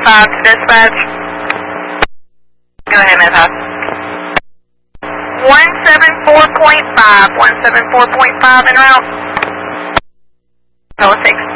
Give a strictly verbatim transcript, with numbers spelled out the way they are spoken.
five to dispatch. Go ahead, Madhouse. one seven four point five, one seven four point five en route. Hello, six.